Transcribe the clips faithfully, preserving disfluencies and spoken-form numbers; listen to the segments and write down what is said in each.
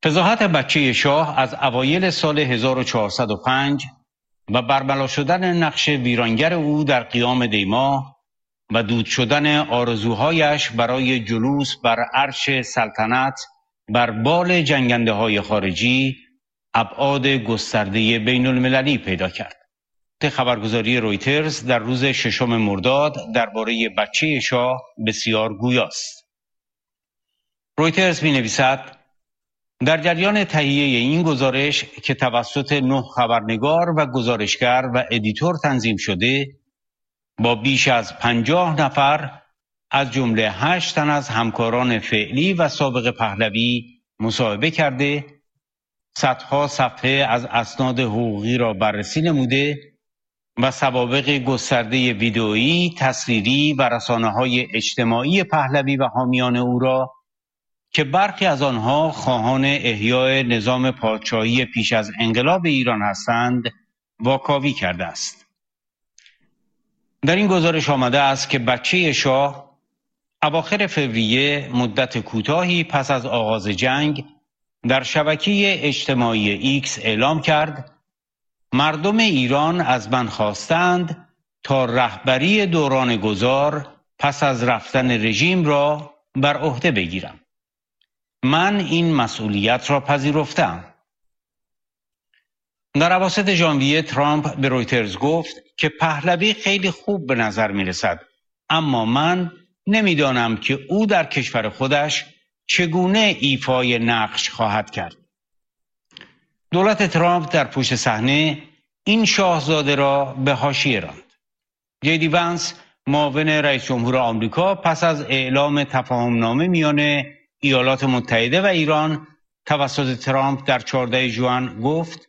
فضاحت بچه شاه از اوایل سال هزار و چهارصد و پنج و برملا شدن نقش ویرانگر او در قیام دیماه و دود شدن آرزوهایش برای جلوس بر عرش سلطنت بر بال جنگنده های خارجی ابعاد گسترده بین المللی پیدا کرد. خبرگزاری رویترز در روز ششم مرداد درباره بچه شاه بسیار گویاست. رویترز می‌نویسد: در جریان تهیه این گزارش که توسط نه خبرنگار و گزارشگر و ادیتور تنظیم شده، با بیش از پنجاه نفر از جمله هشت تن از همکاران فعلی و سابق پهلوی مصاحبه کرده، صدها صفحه از اسناد حقوقی را بررسی نموده و سوابق گسترده ویدئویی، تصویری و رسانه‌های اجتماعی پهلوی و حامیان او را که برخی از آنها خواهان احیای نظام پادشاهی پیش از انقلاب ایران هستند، واکاوی کرده است. در این گزارش آمده است که بچه شاه اواخر فوریه، مدت کوتاهی پس از آغاز جنگ، در شبکه اجتماعی ایکس اعلام کرد: مردم ایران از من خواستند تا رهبری دوران گذار پس از رفتن رژیم را بر عهده بگیرم. من این مسئولیت را پذیرفتم. در اواسط ژانویه ترامپ به رویترز گفت که پهلوی خیلی خوب به نظر می رسد، اما من نمیدانم که او در کشور خودش چگونه ایفای نقش خواهد کرد. دولت ترامپ در پشت صحنه این شاهزاده را به حاشیه راند. جی دی ونس، معاون رئیس جمهور آمریکا، پس از اعلام تفاهمنامه میان ایالات متحده و ایران توسط ترامپ در چهاردهم ژوئن گفت: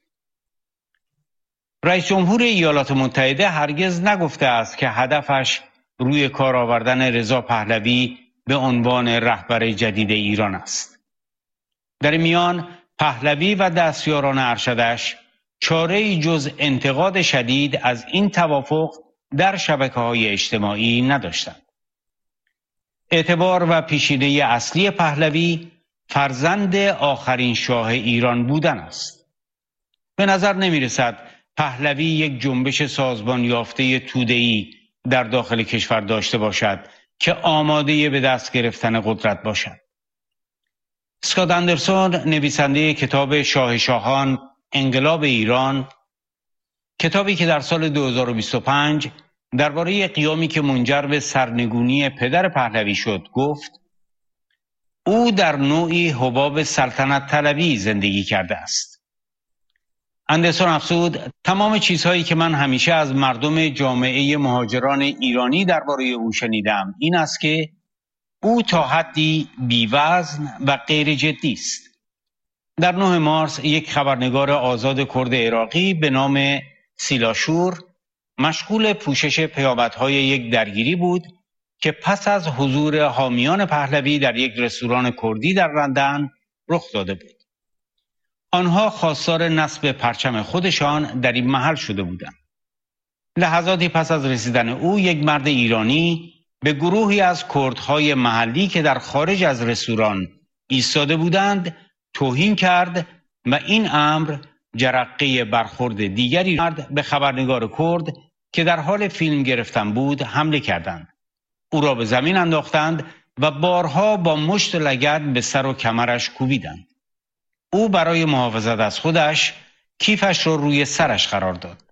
رئیس جمهور ایالات متحده هرگز نگفته است که هدفش روی کار آوردن رضا پهلوی به عنوان رهبر جدید ایران است. در میان پهلوی و دستیاران ارشدش چاره‌ای جز انتقاد شدید از این توافق در شبکه‌های اجتماعی نداشتند. اعتبار و پیشینه اصلی پهلوی فرزند آخرین شاه ایران بودن است. به نظر نمی رسد پهلوی یک جنبش سازمان یافته توده‌ای در داخل کشور داشته باشد که آماده به دست گرفتن قدرت باشد. اسکات اندرسون، نویسنده کتاب شاه شاهان، انقلاب ایران، کتابی که در سال دو هزار و بیست و پنج درباره قیامی که منجر به سرنگونی پدر پهلوی شد، گفت: او در نوعی حباب سلطنت طلبی زندگی کرده است. اندرسون افزود: تمام چیزهایی که من همیشه از مردم جامعه مهاجران ایرانی درباره او شنیدم این است که او تا حدی بی‌وزن و غیر جدی است. در نهم مارس یک خبرنگار آزاد کرد عراقی به نام سیلاشور مشغول پوشش پیامدهای یک درگیری بود که پس از حضور حامیان پهلوی در یک رستوران کردی در لندن رخ داده بود. آنها خواستار نصب پرچم خودشان در این محل شده بودند. لحظاتی پس از رسیدن او، یک مرد ایرانی به گروهی از کردهای محلی که در خارج از رستوران ایستاده بودند توهین کرد و این امر جرقه برخورد دیگری مرد به خبرنگار کرد که در حال فیلم گرفتن بود حمله کردند. او را به زمین انداختند و بارها با مشت لگد به سر و کمرش کوبیدند. او برای محافظت از خودش کیفش را روی سرش قرار داد.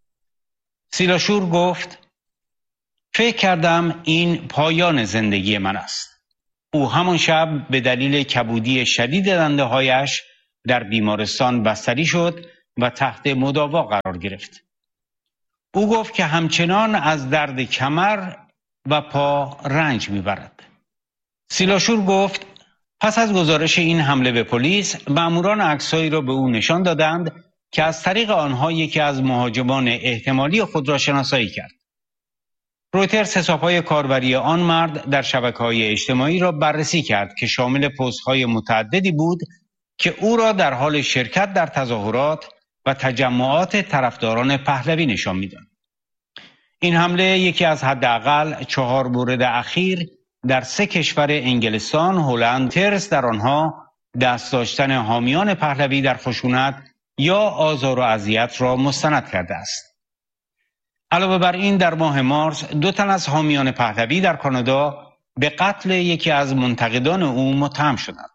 سیلاشور گفت: فکر کردم این پایان زندگی من است. او همان شب به دلیل کبودی شدید دنده هایش در بیمارستان بستری شد و تحت مداوا قرار گرفت. او گفت که همچنان از درد کمر و پا رنج میبرد. سیلاشور گفت: پس از گزارش این حمله به پلیس، ماموران عکسایی را به او نشان دادند که از طریق آنها یکی از مهاجمان احتمالی خود را شناسایی کرد. رویترز حساب‌های کاربری آن مرد در شبکه‌های اجتماعی را بررسی کرد که شامل پست‌های متعددی بود که او را در حال شرکت در تظاهرات و تجمعات طرفداران پهلوی نشان می‌داد. این حمله یکی از حداقل چهار مورد اخیر در سه کشور انگلستان، هلند، ترس در آنها دست داشتن حامیان پهلوی در خشونت یا آزار و اذیت را مستند کرده است. علاوه بر این در ماه مارس دو تن از حامیان پهلوی در کانادا به قتل یکی از منتقدان او متهم شدند.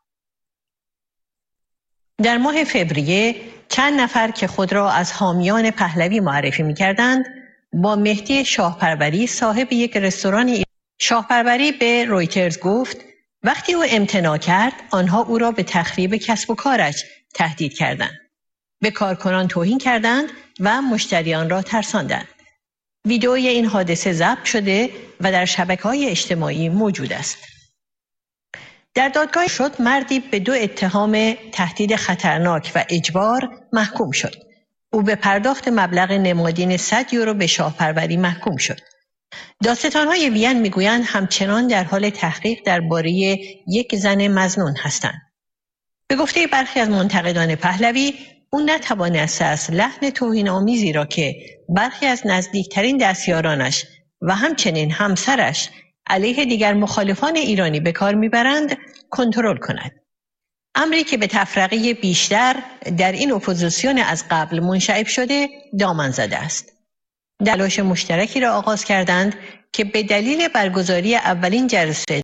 در ماه فوریه چند نفر که خود را از حامیان پهلوی معرفی می‌کردند با مهدی شاهپروری صاحب یک رستوران ای... شاهپروری به رویترز گفت وقتی او امتناع کرد آنها او را به تخریب کسب و کارش تهدید کردند. به کارکنان توهین کردند و مشتریان را ترساندند. ویدئوی این حادثه ضبط شده و در شبکه‌های اجتماعی موجود است. در دادگاه شد مردی به دو اتهام تهدید خطرناک و اجبار محکوم شد. او به پرداخت مبلغ نمادین صد یورو به شاهپروری محکوم شد. دادستان‌های وین میگویند همچنان در حال تحقیق درباره یک زن مظنون هستند. به گفته برخی از منتقدان پهلوی، او نتوانسته است لحن توهین‌آمیزی را که برخی از نزدیکترین دستیارانش و همچنین همسرش علیه دیگر مخالفان ایرانی به کار میبرند کنترل کند. امری که به تفرقه بیشتر در این اپوزیسیون از قبل منشعب شده دامن زده است. تلاش مشترکی را آغاز کردند که به دلیل برگزاری اولین جلسه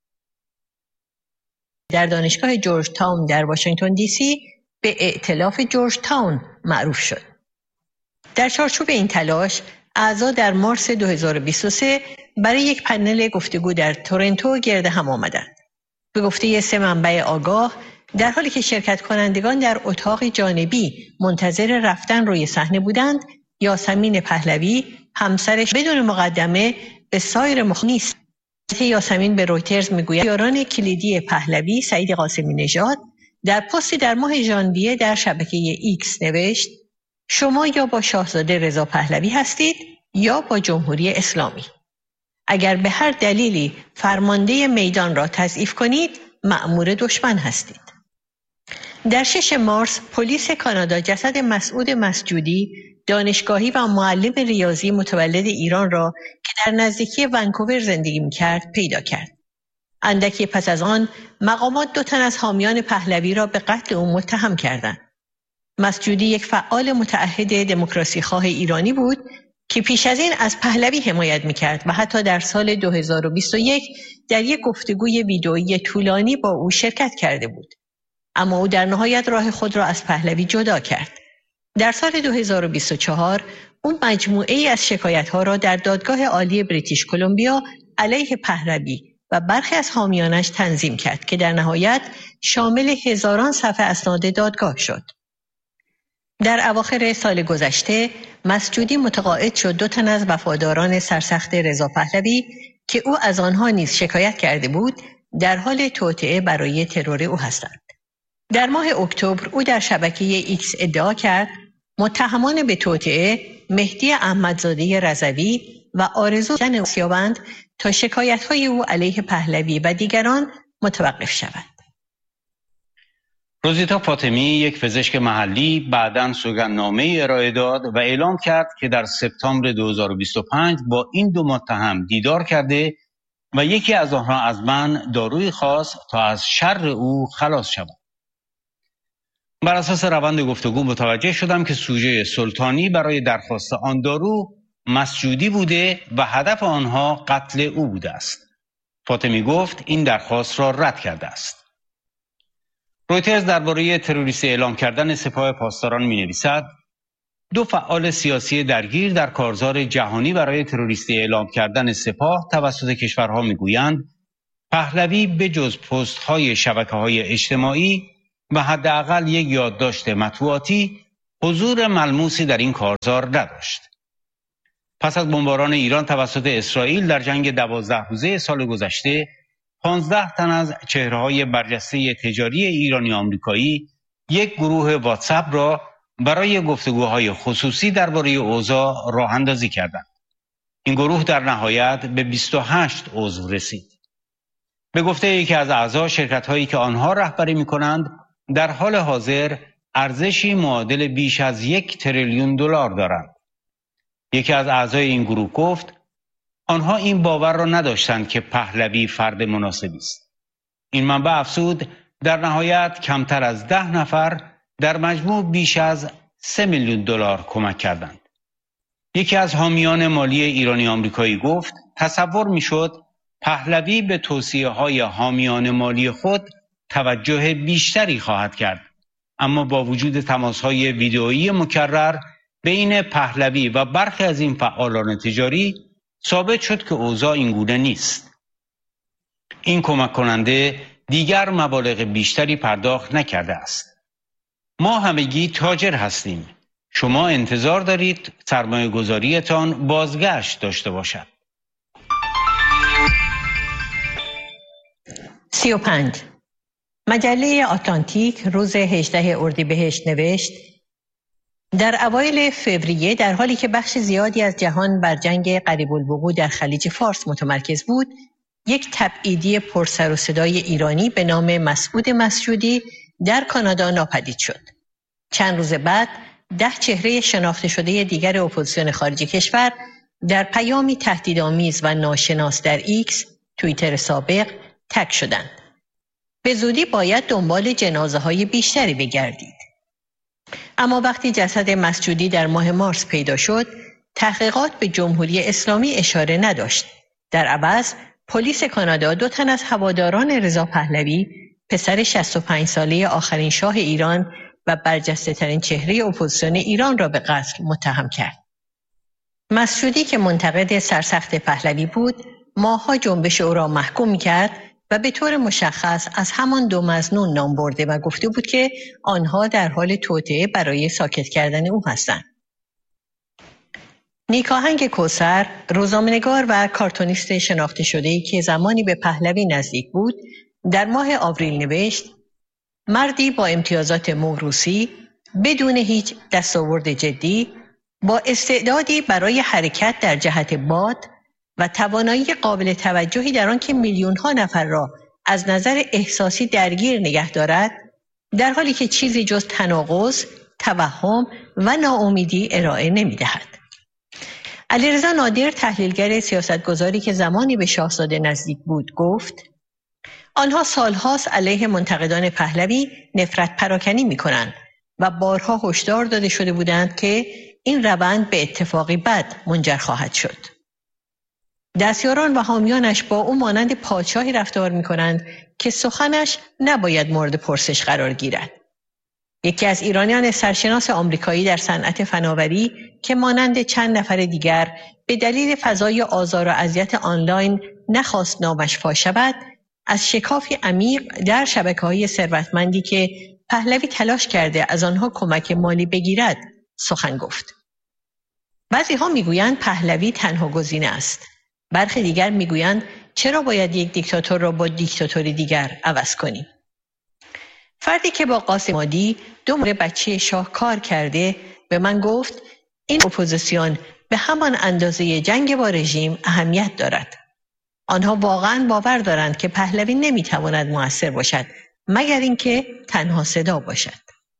در دانشگاه جورج تاون در واشنگتن دی سی به ائتلاف جورج تاون معروف شد. در چارچوب این تلاش اعضا در مارس دو هزار و بیست و سه برای یک پنل گفتگو در تورنتو گرد هم آمدند. به گفته سه منبع آگاه، در حالی که شرکت کنندگان در اتاق جانبی منتظر رفتن روی صحنه بودند، یاسمین پهلوی همسرش بدون مقدمه به سایر مخنیست. یاسمین به رویترز میگوید یاران کلیدی پهلوی سعید قاسمی نژاد در پستی در ماه ژانویه در شبکه ایکس نوشت شما یا با شاهزاده رضا پهلوی هستید یا با جمهوری اسلامی. اگر به هر دلیلی فرمانده میدان را تضعیف کنید مأمور دشمن هستید. در شش مارس پلیس کانادا جسد مسعود مسجودی دانشگاهی و معلم ریاضی متولد ایران را که در نزدیکی ونکوور زندگی می‌کرد پیدا کرد. اندکی پس از آن مقامات دو تن از حامیان پهلوی را به قتل او متهم کردند. مسجودی یک فعال متعهد دموکراسی خواه ایرانی بود که پیش از این از پهلوی حمایت می‌کرد و حتی در سال دو هزار و بیست و یک در یک گفتگوی ویدئویی طولانی با او شرکت کرده بود. اما او در نهایت راه خود را از پهلوی جدا کرد. در سال دو هزار و بیست و چهار او مجموعه ای از شکایت‌ها را در دادگاه عالی بریتیش کلمبیا علیه پهلوی و برخی از حامیانش تنظیم کرد که در نهایت شامل هزاران صفحه اسناد دادگاه شد. در اواخر سال گذشته مسجودی متقاعد شد دو تن از وفاداران سرسخت رضا پهلوی که او از آنها نیز شکایت کرده بود در حال توطئه برای ترور او هستند. در ماه اکتبر او در شبکه ایکس ادعا کرد متهمان به توطئه مهدی احمدزاده رضوی و آرزو زن سیاوند تا شکایت‌های او علیه پهلوی و دیگران متوقف شود. روزیتا فاطمی، یک پزشک محلی، بعداً سوگندنامه‌ای ارائه داد و اعلام کرد که در سپتامبر دو هزار و بیست و پنج با این دو متهم دیدار کرده و یکی از آنها از من دارویی خواست تا از شر او خلاص شوم. بر اساس روند گفتگو متوجه شدم که سوژه سلطانی برای درخواست آن دارو مسجودی بوده و هدف آنها قتل او بوده است. فاطمی گفت این درخواست را رد کرده است. رویترز درباره تروریستی اعلام کردن سپاه پاسداران می‌نویسد دو فعال سیاسی درگیر در کارزار جهانی برای تروریستی اعلام کردن سپاه توسط کشورها میگویند پهلوی به جز پست‌های شبکه‌های اجتماعی و حداقل یک یادداشت مطبوعاتی حضور ملموسی در این کارزار نداشت. پس از بمباران ایران توسط اسرائیل در جنگ دوازده روزه سال گذشته، پانزده تن از چهره‌های برجسته تجاری ایرانی آمریکایی یک گروه واتساپ را برای گفتگوهای خصوصی درباره اوضاع راه اندازی کردند. این گروه در نهایت به بیست و هشت عضو رسید. به گفته یکی از اعضا، شرکت‌هایی که آنها رهبری می‌کنند در حال حاضر ارزشی معادل بیش از یک تریلیون دلار دارند. یکی از اعضای این گروه گفت آنها این باور را نداشتند که پهلوی فرد مناسبی است. این منبع افزود در نهایت کمتر از ده نفر در مجموع بیش از سه میلیون دلار کمک کردند. یکی از حامیان مالی ایرانی آمریکایی گفت تصور میشد پهلوی به توصیه های حامیان مالی خود توجه بیشتری خواهد کرد، اما با وجود تماس های ویدئویی مکرر بین پهلوی و برخی از این فعالان تجاری ثابت شد که اوضاع اینگونه نیست. این کمک کننده دیگر مبالغ بیشتری پرداخت نکرده است. ما همگی تاجر هستیم. شما انتظار دارید سرمایه گذاریتان بازگشت داشته باشد. سی و پنج. مجله آتلانتیک روز هجدهم اردیبهشت نوشت در اوایل فوریه در حالی که بخش زیادی از جهان بر جنگ قریب الوقوع در خلیج فارس متمرکز بود، یک تبعیدی پرسر و صدای ایرانی به نام مسعود مسجودی در کانادا ناپدید شد. چند روز بعد ده چهره شناخته شده دیگر اپوزیسیون خارج کشور در پیامی تهدیدآمیز و ناشناس در ایکس، توییتر سابق، تگ شدند. به زودی باید دنبال جنازه های بیشتری بگردید. اما وقتی جسد مسجودی در ماه مارس پیدا شد، تحقیقات به جمهوری اسلامی اشاره نداشت. در عوض پلیس کانادا دو تن از هواداران رضا پهلوی، پسر شصت و پنج ساله آخرین شاه ایران و برجسته ترین چهره اپوزیسیون ایران را به قتل متهم کرد. مسجودی که منتقد سرسخت پهلوی بود، ماه‌ها جنبش او را محکوم می‌کرد و به طور مشخص از همان دو مظنون نام برده و گفته بود که آنها در حال توطئه برای ساکت کردن او هستند. نیکاهنگ کوثر، روزنامه‌نگار و کارتونیست شناخته شده‌ای که زمانی به پهلوی نزدیک بود، در ماه آوریل نوشت مردی با امتیازات موروثی، بدون هیچ دستاورد جدی، با استعدادی برای حرکت در جهت باد و توانایی قابل توجهی در آن که میلیون‌ها نفر را از نظر احساسی درگیر نگه دارد، در حالی که چیزی جز تناقض، توهم و ناامیدی ارائه نمی‌دهد. علیرضا نادر، تحلیلگر سیاستگزاری که زمانی به شاهزاده نزدیک بود، گفت آنها سالهاست علیه منتقدان پهلوی نفرت پراکنی می‌کنند و بارها هشدار داده شده بودند که این روند به اتفاقی بد منجر خواهد شد. دستیاران و حامیانش با او مانند پادشاهی رفتار می‌کنند که سخنش نباید مورد پرسش قرار گیرد. یکی از ایرانیان سرشناس آمریکایی در صنعت فناوری که مانند چند نفر دیگر به دلیل فضای آزار و اذیت آنلاین نخواست نامش فاش شود، از شکافی عمیق در شبکه‌های ثروتمندی که پهلوی تلاش کرده از آنها کمک مالی بگیرد سخن گفت. بعضی‌ها میگویند پهلوی تنها گزینه است. برخی دیگر میگویند چرا باید یک دیکتاتور را با دیکتاتوری دیگر عوض کنیم؟ فردی که با قاسم مادی، دو مورد بچه شاه کار کرده، به من گفت این اپوزیسیون به همان اندازه جنگ با رژیم اهمیت دارد. آنها واقعاً باور دارند که پهلوی نمیتواند مؤثر باشد مگر اینکه تنها صدا باشد.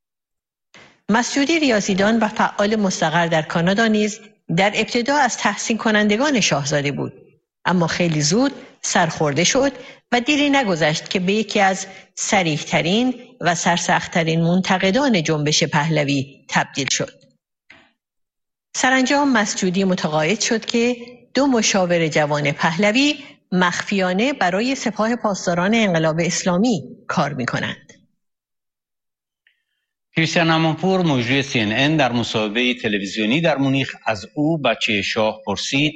مسجودی ریاضیدان و فعال مستقر در کانادا نیز در ابتدا از تحسین کنندگان شاهزاده بود، اما خیلی زود سرخورده شد و دیری نگذشت که به یکی از صریح‌ترین و سرسخت‌ترین منتقدان جنبش پهلوی تبدیل شد. سرانجام مسجودی متقاعد شد که دو مشاور جوان پهلوی مخفیانه برای سپاه پاسداران انقلاب اسلامی کار می‌کنند. کریستیان امانپور، مجری سی ان ان، در مصاحبه تلویزیونی در مونیخ از او، بچه شاه، پرسید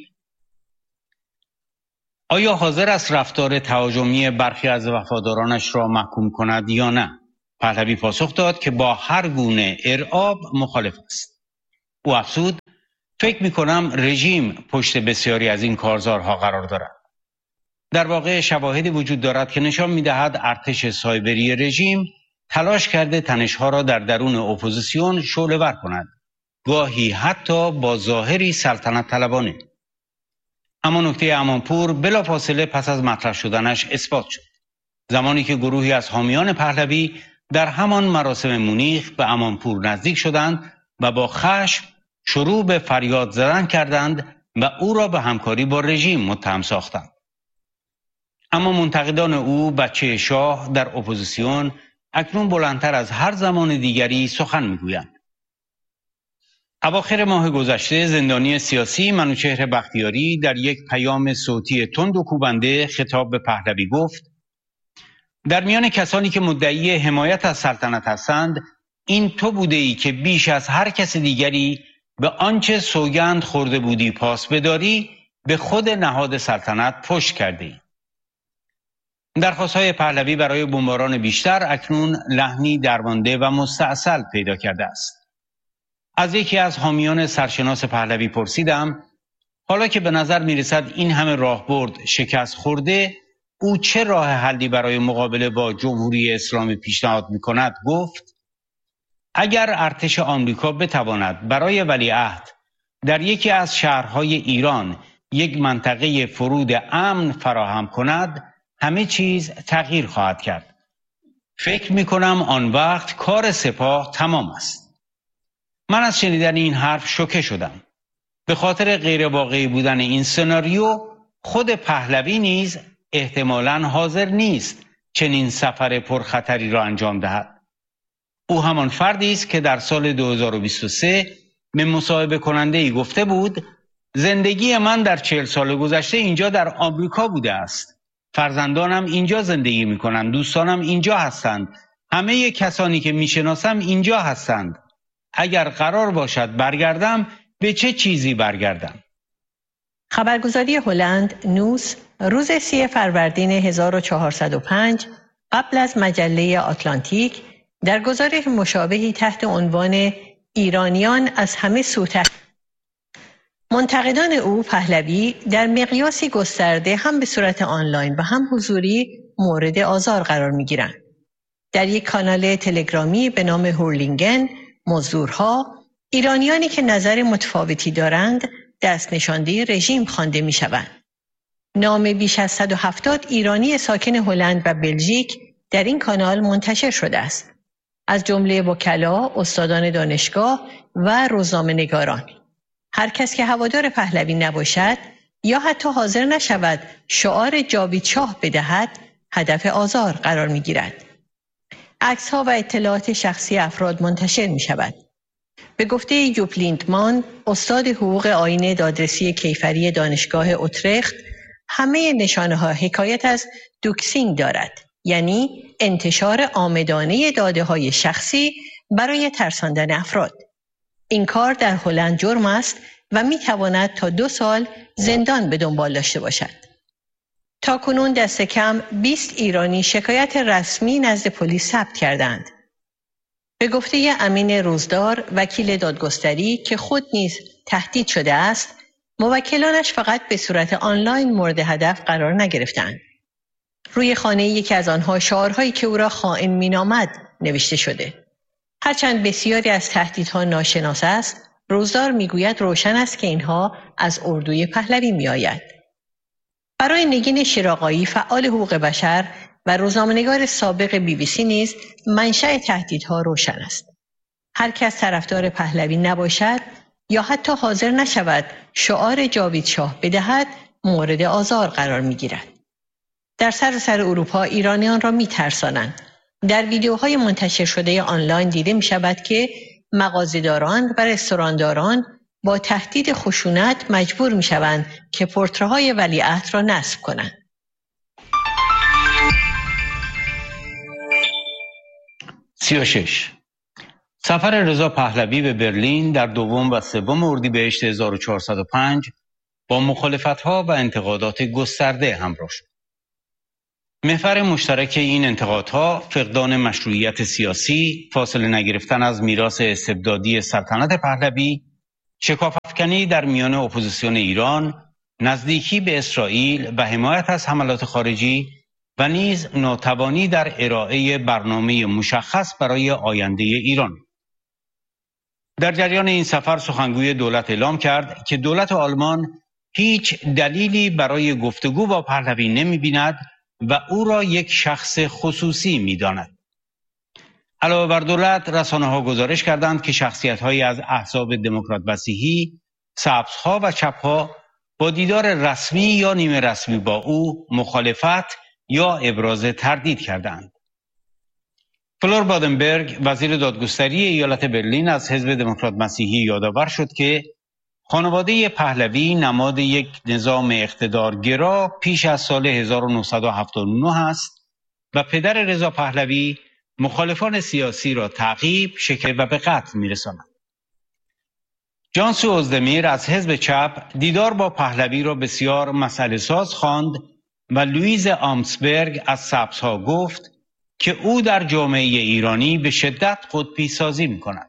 آیا حاضر است رفتار تهاجمی برخی از وفادارانش را محکوم کند یا نه؟ پهلوی پاسخ داد که با هر گونه ارعاب مخالف است. او افزود فکر می کنم رژیم پشت بسیاری از این کارزارها قرار دارد. در واقع شواهدی وجود دارد که نشان می دهد ارتش سایبری رژیم تلاش کرده تنشها را در درون اپوزیسیون شعله‌ور کند، گاهی حتی با ظاهری سلطنت طلبانه. اما نکته امانپور بلافاصله پس از مطرح شدنش اثبات شد. زمانی که گروهی از حامیان پهلوی در همان مراسم مونیخ به امانپور نزدیک شدند و با خشم شروع به فریاد زدن کردند و او را به همکاری با رژیم متهم ساختند. اما منتقدان او بچه شاه در اپوزیسیون اکنون بلندتر از هر زمان دیگری سخن میگویند. اواخر ماه گذشته زندانی سیاسی منوچهر بختیاری در یک پیام صوتی تند و کوبنده خطاب به پهلوی گفت: در میان کسانی که مدعی حمایت از سلطنت هستند، این تو بوده ای که بیش از هر کس دیگری به آنچه سوگند خورده بودی پاس بداری، به خود نهاد سلطنت پشت کرده ای. درخواست‌های پهلوی برای بمباران بیشتر اکنون لحنی درمانده و مستعسل پیدا کرده است. از یکی از حامیان سرشناس پهلوی پرسیدم حالا که به نظر می‌رسد این همه راهبرد شکست خورده، او چه راه حلی برای مقابله با جمهوری اسلامی پیشنهاد می‌کند؟ گفت: اگر ارتش آمریکا بتواند برای ولیعهد در یکی از شهرهای ایران یک منطقه فرود امن فراهم کند، همه چیز تغییر خواهد کرد. فکر می‌کنم آن وقت کار سپاه تمام است. من از شنیدن این حرف شوکه شدم. به خاطر غیر واقعی بودن این سناریو، خود پهلوی نیز احتمالاً حاضر نیست چنین سفر پرخطری را انجام دهد. او همان فردی است که در سال دو هزار و بیست و سه به مصاحبه کننده ای گفته بود: زندگی من در چهل سال گذشته اینجا در آمریکا بوده است. فرزندانم اینجا زندگی می کنند، دوستانم اینجا هستند، همه کسانی که می شناسم اینجا هستند. اگر قرار باشد برگردم، به چه چیزی برگردم؟ خبرگزاری هلند نوس روز سی فروردین هزار و چهارصد و پنج قبل از مجله آتلانتیک در گزارش مشابهی تحت عنوان ایرانیان از همه سو تحت منتقدان او پهلوی در مقیاسی گسترده هم به صورت آنلاین و هم حضوری مورد آزار قرار می‌گیرند. در یک کانال تلگرامی به نام هورلینگن مزدورها، ایرانیانی که نظر متفاوتی دارند دست نشانده رژیم خوانده می‌شوند. نام بیش از صد و هفتاد ایرانی ساکن هلند و بلژیک در این کانال منتشر شده است، از جمله وکلا، استادان دانشگاه و روزنامه‌نگاران. هر کس که هوادار پهلوی نباشد یا حتی حاضر نشود شعار جاوید شاه بدهد، هدف آزار قرار می‌گیرد. عکس‌ها و اطلاعات شخصی افراد منتشر می‌شود. به گفته یوپ لیندمان، استاد حقوق آیین دادرسی کیفری دانشگاه اوترخت، همه نشانه‌ها حکایت از دوکسینگ دارد، یعنی انتشار عامدانه داده‌های شخصی برای ترساندن افراد. این کار در هلند جرم است و می‌تواند تا دو سال زندان به دنبال داشته باشد. تا کنون دست کم بیست ایرانی شکایت رسمی نزد پلیس ثبت کردند. به گفته امین روزدار، وکیل دادگستری که خود نیز تهدید شده است، موکلانش فقط به صورت آنلاین مورد هدف قرار نگرفتند. روی خانه یکی از آنها شعارهایی که او را خائن مینامد نوشته شده. هرچند بسیاری از تهدیدها ناشناس است، روزدار میگوید روشن است که اینها از اردوی پهلوی میآید. برای نگین شیراقایی، فعال حقوق بشر و روزنامه‌نگار سابق بی بی سی نیز منشأ تهدیدها روشن است. هر کس طرفدار پهلوی نباشد یا حتی حاضر نشود شعار جاوید شاه بدهد، مورد آزار قرار می‌گیرد. در سراسر اروپا ایرانیان را می‌ترسانند. در ویدیوهای منتشر شده آنلاین دیده می‌شود که مغازه‌داران و رستورانداران با تهدید خشونت مجبور می‌شوند که پورتره‌های ولیعهد را نصب کنند. سی و شش. سفر رضا پهلوی به برلین در دوم و سوم اردیبهشت هزار و چهارصد و پنج با مخالفت‌ها و انتقادات گسترده همراه شد. محور مشترک این انتقادها فقدان مشروعیت سیاسی، فاصله نگرفتن از میراث استبدادی سلطنت پهلوی، شکاف‌افکنی در میان اپوزیسیون ایران، نزدیکی به اسرائیل و حمایت از حملات خارجی و نیز ناتوانی در ارائه برنامه مشخص برای آینده ایران. در جریان این سفر سخنگوی دولت اعلام کرد که دولت آلمان هیچ دلیلی برای گفتگو با پهلوی نمی‌بیند و او را یک شخص خصوصی می‌داند. علاوه بر دولت، رسانه‌ها گزارش کردند که شخصیت‌هایی از احزاب دموکرات مسیحی، سبزها و چپ‌ها با دیدار رسمی یا نیمه رسمی با او مخالفت یا ابراز تردید کردند. فلور بادنبرگ وزیر دادگستری ایالت برلین از حزب دموکرات مسیحی یادآور شد که خانواده پهلوی نماد یک نظام اقتدارگرا پیش از سال هزار و نهصد و هفتاد و نه است و پدر رضا پهلوی مخالفان سیاسی را تعقیب، شکنجه و به قتل می‌رساند. جانسو اوزدمیر از حزب چپ دیدار با پهلوی را بسیار مسئله ساز خواند و لوئیز آمسبرگ از سبزها گفت که او در جامعه ایرانی به شدت قطبی سازی می‌کند.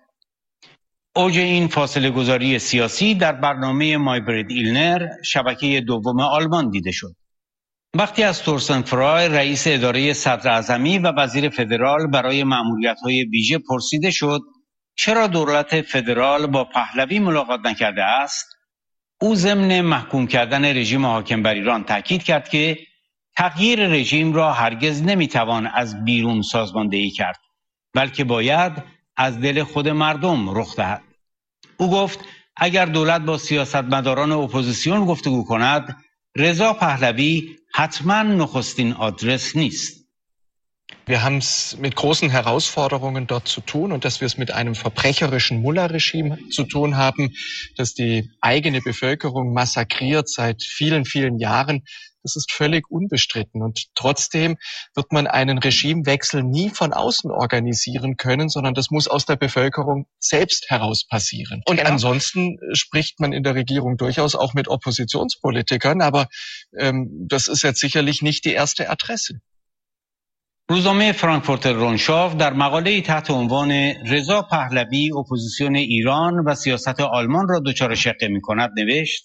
اوج این فاصله گذاری سیاسی در برنامه مایبرید ایلنر، شبکه دوم آلمان دیده شد. وقتی از تورسن فرای رئیس اداره صدراعظمی و وزیر فدرال برای مأموریت‌های ویژه پرسیده شد چرا دولت فدرال با پهلوی ملاقات نکرده است، او ضمن محکوم کردن رژیم حاکم بر ایران تاکید کرد که تغییر رژیم را هرگز نمیتوان از بیرون سازماندهی کرد، بلکه باید از دل خود مردم رخ دهد. او گفت اگر دولت با سیاستمداران اپوزیسیون گفتگو کند، رضا پهلوی حتما نخستین آدرس نیست. Wir haben es mit großen Herausforderungen dort zu tun und dass wir es mit einem verbrecherischen Mullah-Regime zu tun haben, das die eigene Bevölkerung massakriert seit vielen, vielen Jahren. Das ist völlig unbestritten. Und trotzdem wird man einen Regimewechsel nie von außen organisieren können, sondern das muss aus der Bevölkerung selbst heraus passieren. Und genau. Ansonsten spricht man in der Regierung durchaus auch mit Oppositionspolitikern, aber ähm, das ist jetzt sicherlich nicht die erste Adresse. روزنامه فرانکفورتر رونشاو در مقاله‌ای تحت عنوان رضا پهلوی اپوزیسیون ایران و سیاست آلمان را دچار شقه می‌کند نوشت: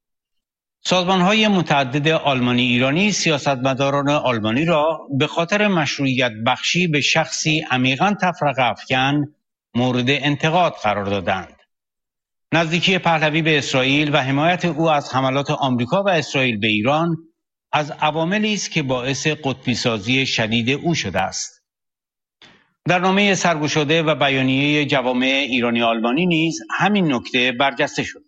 سازمان‌های متعدد آلمانی ایرانی سیاستمداران آلمانی را به خاطر مشروعیت بخشی به شخصی عمیقاً تفرقه افکن مورد انتقاد قرار دادند. نزدیکی پهلوی به اسرائیل و حمایت او از حملات آمریکا و اسرائیل به ایران از عواملی است که باعث قطبی سازی شدید او شده است. در نامه سرگشاده و بیانیه جوامع ایرانی آلمانی نیز همین نکته برجسته شد.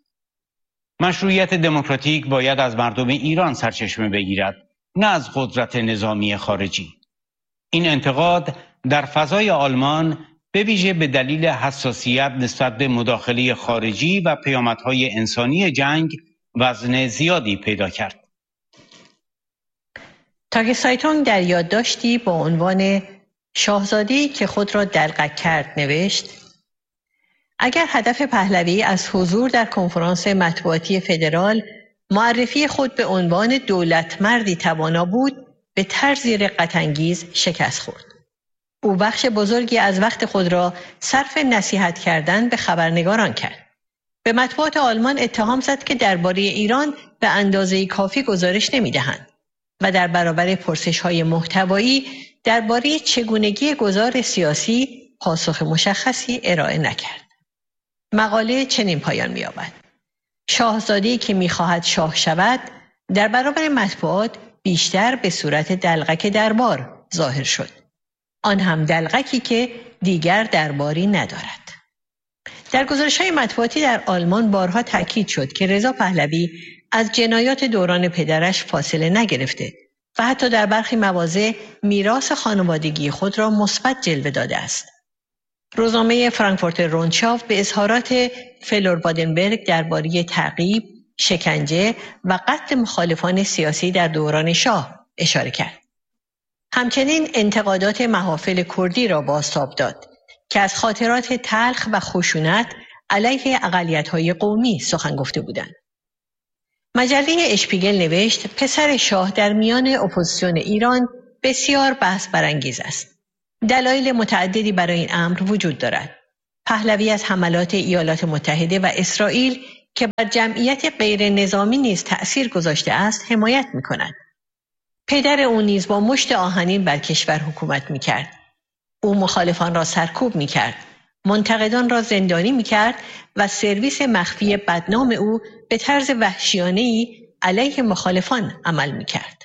مشروعیت دموکراتیک باید از مردم ایران سرچشمه بگیرد، نه از قدرت نظامی خارجی. این انتقاد در فضای آلمان به ویژه به دلیل حساسیت نسبت به مداخله خارجی و پیامدهای انسانی جنگ وزن زیادی پیدا کرد. تاگسایتونگ در یادداشتی با عنوان شاهزاده‌ای که خود را دلق کرد نوشت: اگر هدف پهلوی از حضور در کنفرانس مطبوعاتی فدرال معرفی خود به عنوان دولت مردی توانا بود، به طرزی رقت‌انگیز شکست خورد. او بخش بزرگی از وقت خود را صرف نصیحت کردن به خبرنگاران کرد. به مطبوعات آلمان اتهام زد که درباره ایران به اندازه کافی گزارش نمی‌دهند و در برابر پرسش‌های محتوایی درباره چگونگی گذار سیاسی پاسخ مشخصی ارائه نکرد. مقاله چنین پایان می‌یابد: شاهزاده‌ای که می‌خواهد شاه شود در برابر مطبوعات بیشتر به صورت دلقک دربار ظاهر شد، آن هم دلقکی که دیگر درباری ندارد. در گزارش‌های مطبوعاتی در آلمان بارها تاکید شد که رضا پهلوی از جنایات دوران پدرش فاصله نگرفته و حتی در برخی مواضع میراث خانوادگی خود را مثبت جلوه داده است. روزنامه فرانکفورتر رونشاو به اظهارات فلور بادنبرگ درباره تعقیب، شکنجه و قتل مخالفان سیاسی در دوران شاه اشاره کرد. همچنین انتقادات محافل کردی را بازتاب داد که از خاطرات تلخ و خشونت علیه اقلیت‌های قومی سخن گفته بودند. مجله اشپیگل نوشت پسر شاه در میان اپوزیسیون ایران بسیار بحث برانگیز است. دلایل متعددی برای این امر وجود دارد. پهلوی از حملات ایالات متحده و اسرائیل که بر جمعیت غیر نظامی نیز تأثیر گذاشته است حمایت می‌کند. پدر او نیز با مشت آهنین بر کشور حکومت می‌کرد. او مخالفان را سرکوب می‌کرد، منتقدان را زندانی می‌کرد و سرویس مخفی بدنام او به طرز وحشیانه‌ای علیه مخالفان عمل می‌کرد.